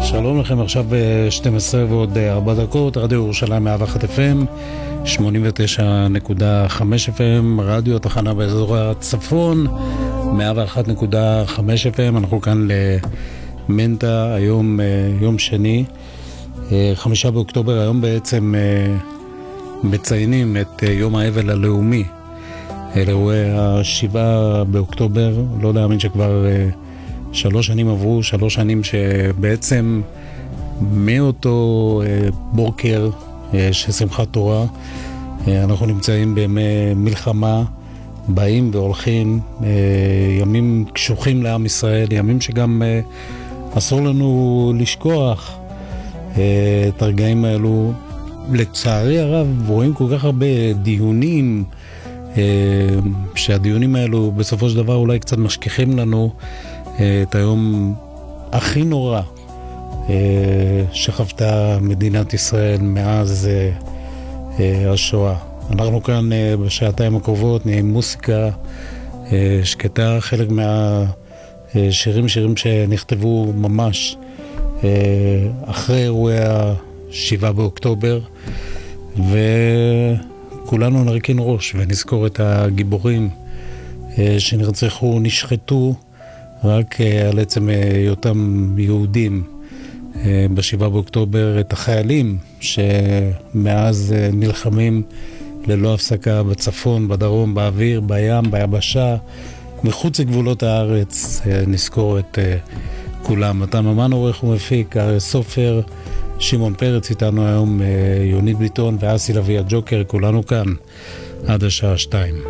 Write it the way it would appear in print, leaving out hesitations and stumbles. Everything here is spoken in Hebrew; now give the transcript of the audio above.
שלום לכם, עכשיו ב-12 ועוד 4 דקות, רדיו ירושלים 101 FM, 89.5 FM, רדיו תחנה באזור הצפון, 101.5 FM, אנחנו כאן למנטה, היום יום שני, 5 באוקטובר, היום בעצם מציינים את יום האבל הלאומי, לאירועי ה7 באוקטובר, לא להאמין שכבר 3 שנים עברו, 3 שנים שבעצם מאותו בוקר של שמחת תורה אנחנו נמצאים בימי מלחמה, באים והולכים, ימים קשוחים לעם ישראל, ימים שגם אסור לנו לשכוח את הרגעים האלו. לצערי הרב רואים כל כך הרבה דיונים, שהדיונים האלו בסופו של דבר אולי קצת משכיחים לנו את היום הכי נורא שחוותה מדינת ישראל מאז השואה. אנחנו כאן בשעתיים הקרובות נהיה עם מוסיקה שקטה, חלק מהשירים שנכתבו ממש אחרי אירועי ה7 באוקטובר, וכולנו נרכין ראש ונזכור את הגיבורים שנרצחו, נשחטו רק על עצם היותם יהודים ב7 באוקטובר, את החיילים שמאז נלחמים ללא הפסקה בצפון, בדרום, באוויר, בים, ביבשה, מחוץ לגבולות הארץ, נזכור את כולם. אתה ממן עורך ומפיק, אריה סופר, שמעון פרץ איתנו היום, יונית ביטון ואסי לוי הג'וקר, כולנו כאן עד השעה 2.